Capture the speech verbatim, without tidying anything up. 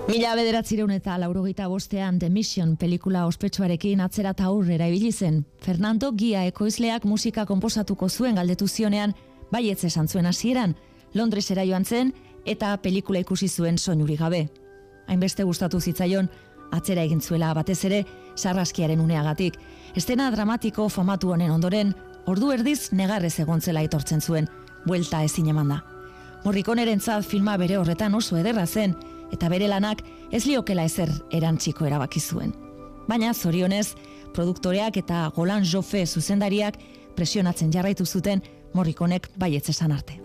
Mila bederatzireun eta laurogeita bostean The Mission pelikula ospetsuarekin atzera eta aurrera ibili zen. Fernando Gia ekoizleak musika konposatuko zuen galdetu zionean, baietz esan zuen hasieran, Londresera joan zen eta pelikula ikusi zuen soinurik gabe. Hainbeste gustatu zitzaion, atzera egin zuela batez ere sarraskiaren uneagatik. Estena dramatiko famatu honen ondoren, ordu erdiz negarrez egontzela aitortzen zuen, buelta ezin emanda. Morriconerentzat filma bere horretan oso ederra zen, eta bere lanak ez liokela ezer erantziko erabaki zuen. Baina zorionez, produktoreak eta Golan Joffé zuzendariak presionatzen jarraitu zuten Morriconek baietz esan arte.